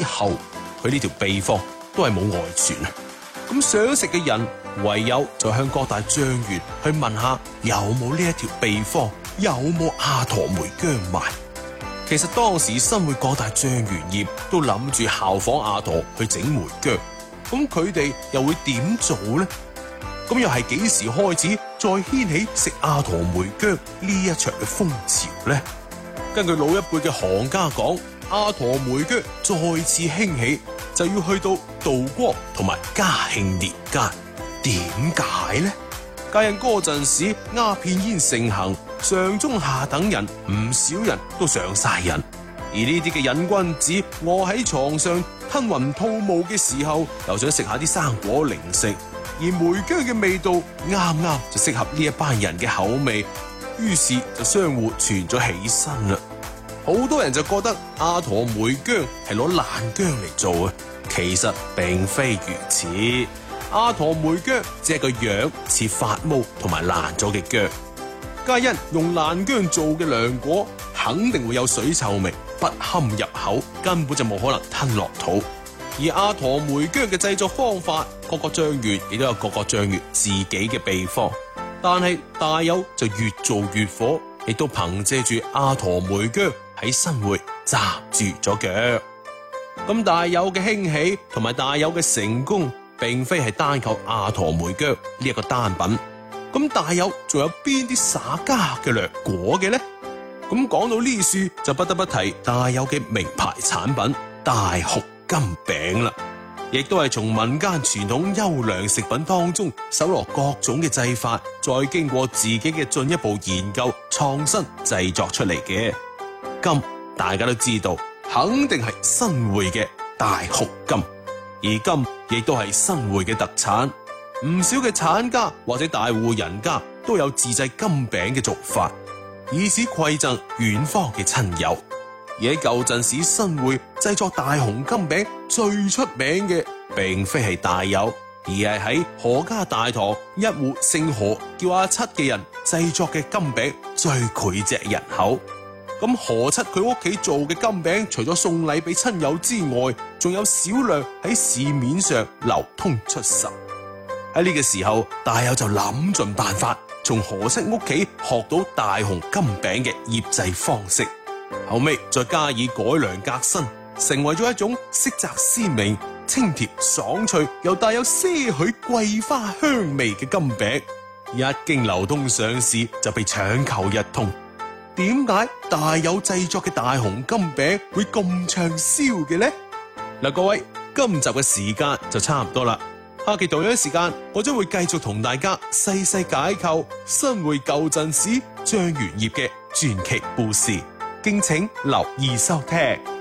後，佢呢條秘方都係冇外傳啊。咁想食嘅人唯有就向各大醬園去問下有冇呢一條秘方，有冇阿陀梅薑賣。其實當時新會各大醬園業都諗住效仿阿陀去整梅薑，咁佢哋又會點做呢？咁又係幾時開始再掀起食阿陀梅薑呢一場嘅風潮呢？根據老一輩嘅行家講，阿陀梅薑再次興起就要去到道光同埋嘉慶年間。點解呢？皆因嗰陣時鴉片煙盛行，上中下等人唔少人都上晒癮，而呢啲嘅癮君子臥喺床上吞雲吐霧嘅時候，又想食下啲生果零食，而梅薑嘅味道啱啱就適合呢一班人嘅口味，於是就相互傳咗起身啦。好多人就覺得阿陀梅薑係攞爛薑嚟做啊，其實並非如此。阿陀梅薑只係個樣似發毛同埋爛咗嘅薑，皆因用爛薑做嘅涼果肯定會有水臭味，不堪入口，根本就冇可能吞落肚。而阿陀梅薑嘅製作方法，各個醬園亦都有各個醬園自己嘅秘方，但係大有就越做越火，亦都憑借住阿陀梅薑喺新會站住咗腳。咁大有嘅興起同埋大有嘅成功，並非係單靠阿陀梅薑呢一個單品。咁大有仲有邊啲耍家嘅涼果嘅呢？咁講到呢處就不得不提大有嘅名牌產品大紅金餅啦，亦都係從民間傳統優良食品當中搜羅各種嘅製法，再經過自己嘅進一步研究創新製作出嚟嘅。金大家都知道，肯定係新會嘅大紅金，而金亦都係新會嘅特產。唔少嘅產家或者大戶人家都有自製金餅嘅做法，以此饋贈遠方嘅親友。而喺舊陣時新會製作大紅金餅最出名嘅，並非係大有，而係喺何家大堂一戶姓何叫阿七嘅人製作嘅金餅最膾炙人口。咁何七佢屋企做嘅金餅，除咗送禮俾親友之外，仲有少量喺市面上流通出售。喺呢個時候，大有就諗盡辦法，從何七屋企學到大紅金餅嘅醃製方式，後尾再加以改良革新，成為咗一種色澤鮮明、清甜爽脆又帶有些許桂花香味嘅金餅。一經流通上市，就被搶購一空。點解大有製作嘅大紅金餅會咁暢銷嘅呢？嗱，各位，今集嘅時間就差唔多啦。下期同樣時間，我將會繼續同大家細細解構新會舊陣時醬園業嘅傳奇故事，敬請留意收聽。